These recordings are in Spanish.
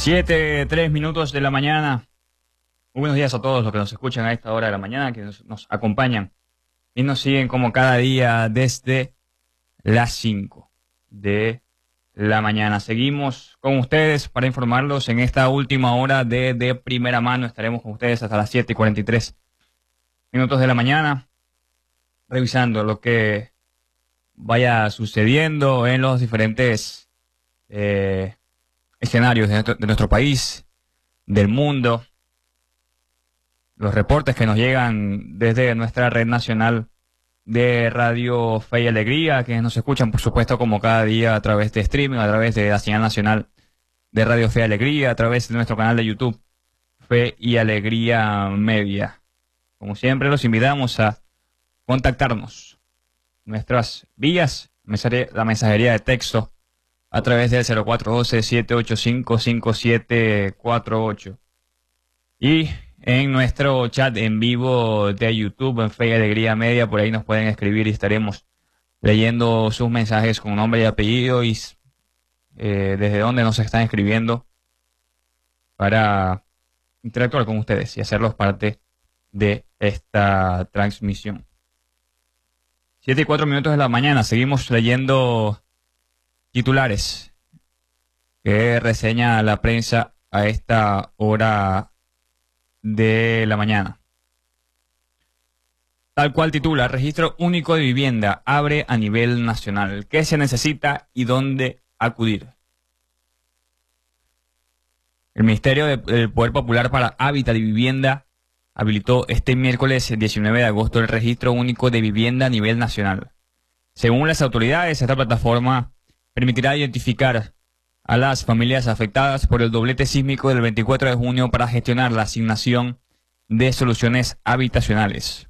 7:03 de la mañana. Muy buenos días a todos los que nos escuchan a esta hora de la mañana, que nos acompañan y nos siguen como cada día desde las 5 de la mañana. Seguimos con ustedes para informarlos en esta última hora de primera mano. Estaremos con ustedes hasta las 7:43 de la mañana, revisando lo que vaya sucediendo en los diferentes escenarios de nuestro país, del mundo, los reportes que nos llegan desde nuestra red nacional de Radio Fe y Alegría, que nos escuchan, por supuesto, como cada día a través de streaming, a través de la señal nacional de Radio Fe y Alegría, a través de nuestro canal de YouTube, Fe y Alegría Media. Como siempre, los invitamos a contactarnos. Nuestras vías, la mensajería de texto, a través del 0412-785-5748. Y en nuestro chat en vivo de YouTube, en Fe y Alegría Media, por ahí nos pueden escribir y estaremos leyendo sus mensajes con nombre y apellido y desde dónde nos están escribiendo para interactuar con ustedes y hacerlos parte de esta transmisión. 7:04 de la mañana, seguimos leyendo titulares que reseña la prensa a esta hora de la mañana. Tal cual titula: Registro Único de Vivienda abre a nivel nacional. ¿Qué se necesita y dónde acudir? El Ministerio del Poder Popular para Hábitat y Vivienda habilitó este miércoles 19 de agosto el Registro Único de Vivienda a nivel nacional. Según las autoridades, esta plataforma permitirá identificar a las familias afectadas por el doblete sísmico del 24 de junio para gestionar la asignación de soluciones habitacionales.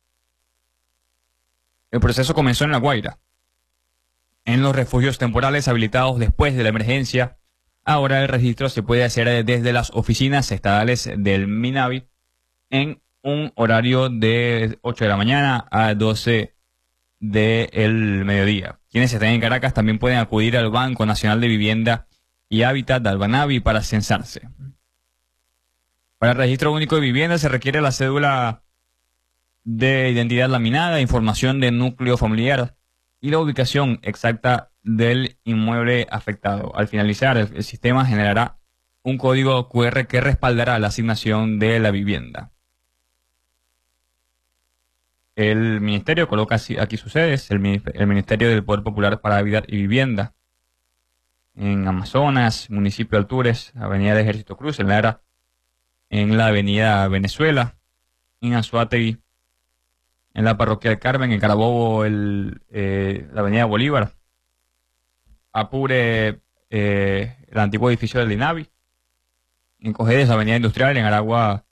El proceso comenzó en La Guaira. En los refugios temporales habilitados después de la emergencia, ahora el registro se puede hacer desde las oficinas estadales del MINAVI en un horario de 8 de la mañana a 12 del mediodía. Quienes estén en Caracas también pueden acudir al Banco Nacional de Vivienda y Hábitat del Banavi para censarse. Para el Registro Único de Vivienda se requiere la cédula de identidad laminada, información de núcleo familiar y la ubicación exacta del inmueble afectado. Al finalizar, el sistema generará un código QR que respaldará la asignación de la vivienda. El ministerio coloca aquí sus sedes: el Ministerio del Poder Popular para Hábitat y Vivienda en Amazonas, municipio de Altures, Avenida de Ejército Cruz; en Lara, en la Avenida Venezuela; en Anzoátegui, en la Parroquia del Carmen; en Carabobo, la Avenida Bolívar; Apure, el antiguo edificio del INAVI; en Cojedes, Avenida Industrial; en Aragua,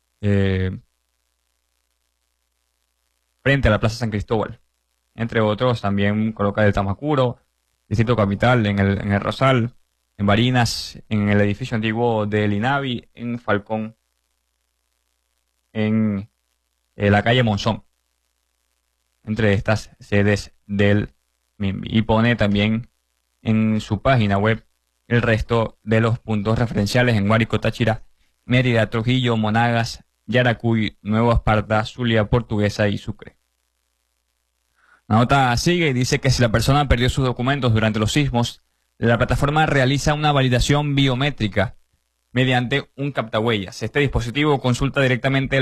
frente a la Plaza San Cristóbal, entre otros. También coloca el Tamacuro, Distrito Capital, en el Rosal; en Barinas, en el edificio antiguo del INAVI; en Falcón, en la calle Monzón, entre estas sedes del MINVI. Y pone también en su página web el resto de los puntos referenciales en Guárico, Táchira, Mérida, Trujillo, Monagas, Yaracuy, Nueva Esparta, Zulia, Portuguesa y Sucre. La nota sigue y dice que si la persona perdió sus documentos durante los sismos, la plataforma realiza una validación biométrica mediante un captahuellas. Este dispositivo consulta directamente